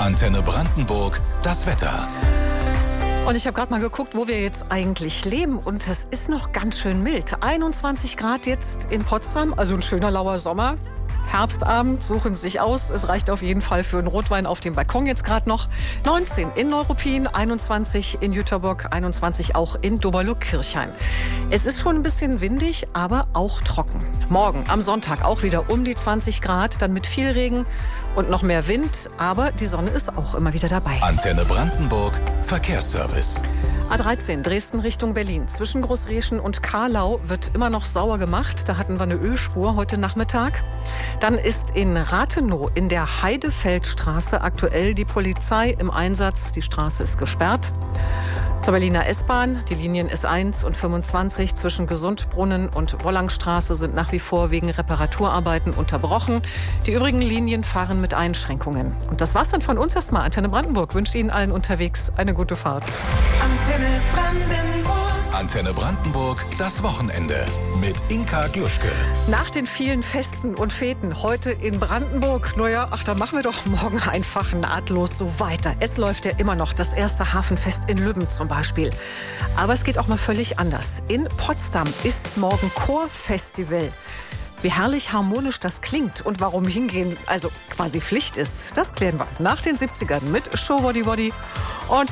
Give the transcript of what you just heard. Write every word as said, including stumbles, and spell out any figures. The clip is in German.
Antenne Brandenburg, das Wetter. Und ich habe gerade mal geguckt, wo wir jetzt eigentlich leben. Und es ist noch ganz schön mild. einundzwanzig Grad jetzt in Potsdam, also ein schöner lauer Sommer. Herbstabend, suchen Sie sich aus. Es reicht auf jeden Fall für einen Rotwein auf dem Balkon jetzt gerade noch. neunzehn in Neuruppin, einundzwanzig in Jüterbock, einundzwanzig auch in Doberlo-Kirchhain. Es ist schon ein bisschen windig, aber auch trocken. Morgen am Sonntag auch wieder um die zwanzig Grad, dann mit viel Regen und noch mehr Wind. Aber die Sonne ist auch immer wieder dabei. Antenne Brandenburg, Verkehrsservice. A dreizehn Dresden Richtung Berlin. Zwischen Großreschen und Karlau wird immer noch sauer gemacht. Da hatten wir eine Ölspur heute Nachmittag. Dann ist in Rathenow in der Heidefeldstraße aktuell die Polizei im Einsatz. Die Straße ist gesperrt. Zur Berliner S-Bahn. Die Linien S eins und fünfundzwanzig zwischen Gesundbrunnen und Wollangstraße sind nach wie vor wegen Reparaturarbeiten unterbrochen. Die übrigen Linien fahren mit Einschränkungen. Und das war's dann von uns erstmal. Antenne Brandenburg wünscht Ihnen allen unterwegs eine gute Fahrt. Antenne Brandenburg. Antenne Brandenburg, das Wochenende mit Inka Gluschke. Nach den vielen Festen und Feten heute in Brandenburg, naja, ach, da machen wir doch morgen einfach nahtlos so weiter. Es läuft ja immer noch das erste Hafenfest in Lübben zum Beispiel. Aber es geht auch mal völlig anders. In Potsdam ist morgen Chorfestival. Wie herrlich harmonisch das klingt und warum hingehen also quasi Pflicht ist, das klären wir nach den siebzigern mit Show Body Body. Und